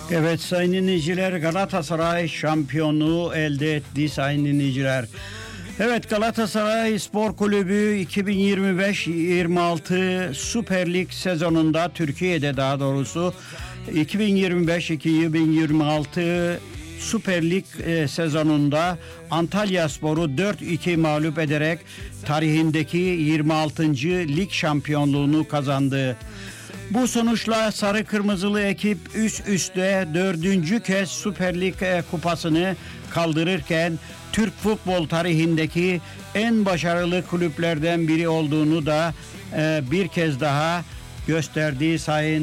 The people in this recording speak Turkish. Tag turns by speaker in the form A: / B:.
A: Evet sayın dinleyiciler, Galatasaray şampiyonluğu elde etti sayın dinleyiciler. Evet, Galatasaray Spor Kulübü 2025-26 Süper Lig sezonunda, Türkiye'de daha doğrusu 2025-2026 Süper Lig sezonunda Antalyaspor'u 4-2 mağlup ederek tarihindeki 26. lig şampiyonluğunu kazandı. Bu sonuçla sarı kırmızılı ekip üst üste 4. kez Süper Lig kupasını kaldırırken Türk futbol tarihindeki en başarılı kulüplerden biri olduğunu da bir kez daha gösterdi sayın